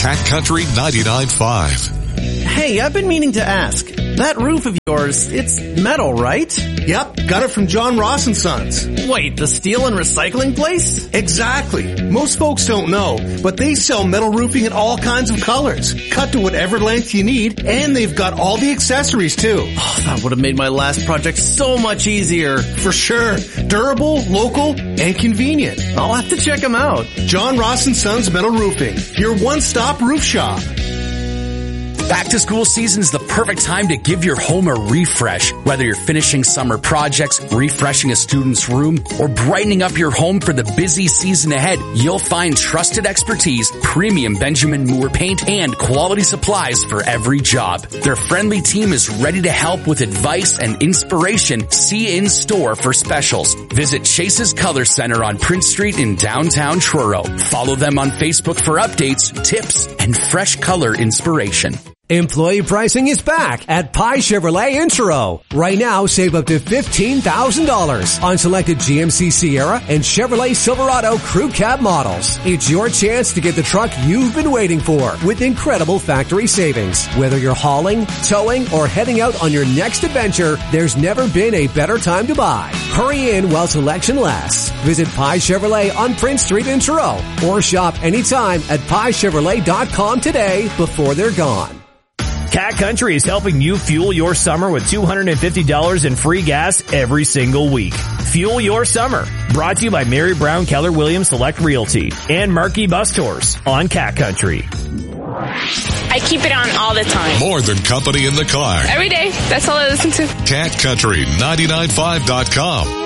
Cat Country 99.5. Hey, I've been meaning to ask. That roof of yours, it's metal, right? Yep, got it from John Ross & Sons. Wait, the steel and recycling place? Exactly. Most folks don't know, but they sell metal roofing in all kinds of colors. Cut to whatever length you need, and they've got all the accessories too. Oh, that would have made my last project so much easier. For sure. Durable, local, and convenient. I'll have to check them out. John Ross & Sons Metal Roofing, your one-stop roof shop. Back to school season is the perfect time to give your home a refresh. Whether you're finishing summer projects, refreshing a student's room, or brightening up your home for the busy season ahead, you'll find trusted expertise, premium Benjamin Moore paint, and quality supplies for every job. Their friendly team is ready to help with advice and inspiration. See in store for specials. Visit Chase's Color Center on Prince Street in downtown Truro. Follow them on Facebook for updates, tips, and fresh color inspiration. Employee pricing is back at Pye Chevrolet in Truro. Right now, save up to $15,000 on selected GMC Sierra and Chevrolet Silverado Crew Cab models. It's your chance to get the truck you've been waiting for with incredible factory savings. Whether you're hauling, towing, or heading out on your next adventure, there's never been a better time to buy. Hurry in while selection lasts. Visit Pye Chevrolet on Prince Street in Truro or shop anytime at pyechevrolet.com today before they're gone. Cat Country is helping you fuel your summer with $250 in free gas every single week. Fuel your summer. Brought to you by Mary Brown Keller Williams Select Realty and Marquee Bus Tours on Cat Country. I keep it on all the time. More than company in the car. Every day. That's all I listen to. CatCountry995.com.